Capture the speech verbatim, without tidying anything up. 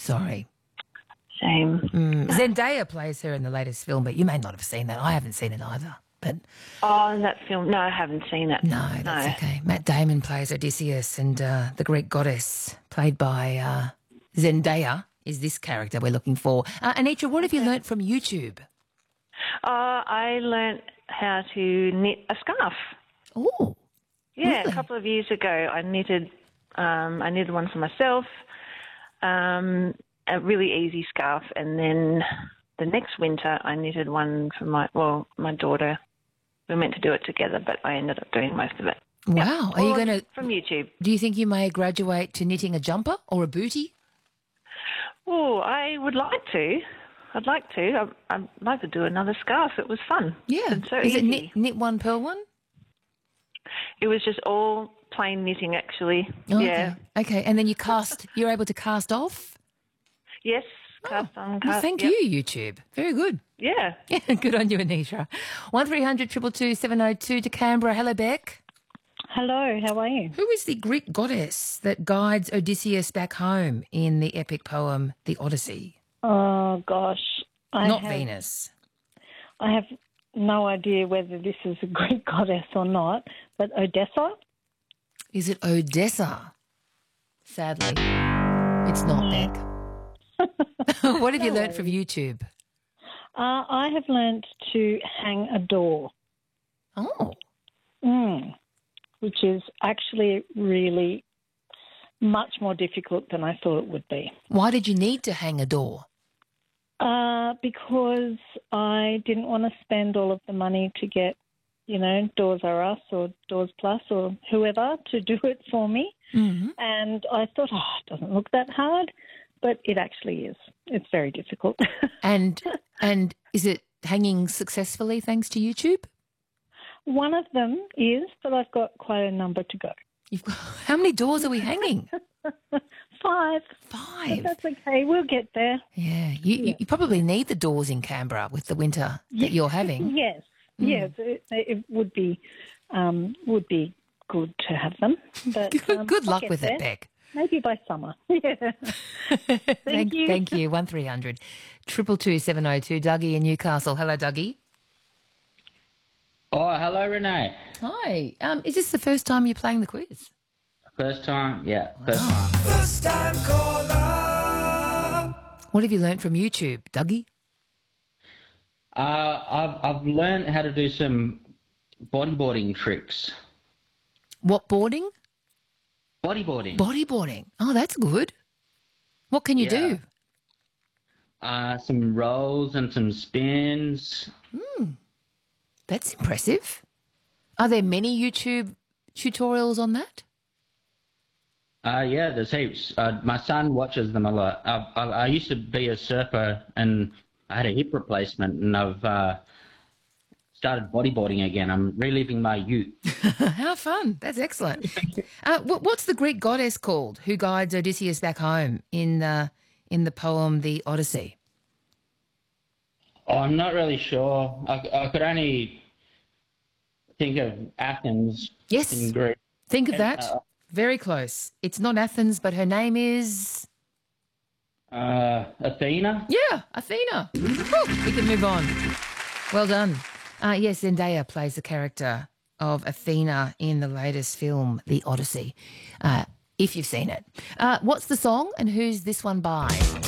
Sorry. Shame. Mm. Zendaya plays her in the latest film, but you may not have seen that. I haven't seen it either. But Oh, that film. No, I haven't seen it. no, that's No. okay. Matt Damon plays Odysseus, and uh, the Greek goddess, played by uh, Zendaya, is this character we're looking for. Uh, Anitra, what have you learnt from YouTube? Uh, I learnt how to knit a scarf. Oh, Yeah, really? a couple of years ago, I knitted. Um, I knitted one for myself. Um, a really easy scarf, and then the next winter, I knitted one for my well, my daughter. We were meant to do it together, but I ended up doing most of it. Wow. Are you All going to? from YouTube? Do you think you may graduate to knitting a jumper or a bootie? Oh, I would like to. I'd like to. I, I'd like to do another scarf. It was fun. Yeah. It's so Is easy. it knit, knit one, pearl one? It was just all plain knitting, actually. Oh, yeah. Okay. Okay. And then you cast. You're able to cast off. Yes. Cast on. Cast. Well, thank yep. you, YouTube. Very good. Yeah. Yeah, good on you, Anitra. One three hundred two two two seven oh two to Canberra. Hello, Beck. Hello, how are you? Who is the Greek goddess that guides Odysseus back home in the epic poem The Odyssey? Oh, gosh. I Not have, Venus. I have no idea whether this is a Greek goddess or not, but Odessa? Is it Odessa? Sadly, it's not, Beck. What have you learnt from YouTube? Uh, I have learnt to hang a door, Oh, mm, which is actually really much more difficult than I thought it would be. why did you need to hang a door? Uh, because I didn't want to spend all of the money to get, you know, Doors R Us or Doors Plus or whoever to do it for me. Mm-hmm. And I thought, oh, it doesn't look that hard, but it actually is. It's very difficult. And and is it hanging successfully thanks to YouTube? One of them is, but I've got quite a number to go. You've got, how many doors are we hanging? Five. Five. But that's okay. We'll get there. Yeah, you, you you probably need the doors in Canberra with the winter that you're having. Yes. Mm. Yes. It, it would be um, would be good to have them. But Good, um, good I'll luck get with there. it, Beck. Maybe by summer. Yeah. thank you. Thank you. One three hundred triple two seven oh two. Dougie in Newcastle. Hello, Dougie. Oh, hello, Renee. Hi. Um, is this the first time you're playing the quiz? First time, yeah, first time. First time caller. What have you learnt from YouTube, Dougie? Uh, I've I've learned how to do some bodyboarding tricks. What boarding? Bodyboarding. Bodyboarding. Oh, that's good. What can you Yeah. do? Uh, some rolls and some spins. That's impressive. Are there many YouTube tutorials on that? Uh, yeah, there's heaps. Uh, my son watches them a lot. I, I, I used to be a surfer and I had a hip replacement and I've uh, started bodyboarding again. I'm reliving my youth. How fun. That's excellent. uh, what, what's the Greek goddess called who guides Odysseus back home in, uh, in the poem The Odyssey? Oh, I'm not really sure. I, I could only think of Athens Yes. in Greece. Think of that. Uh, Very close. It's not Athens, but her name is... Uh, Athena. Yeah, Athena. Whew, we can move on. Well done. Uh, yes, Zendaya plays the character of Athena in the latest film, The Odyssey, uh, if you've seen it. Uh, what's the song and who's this one by?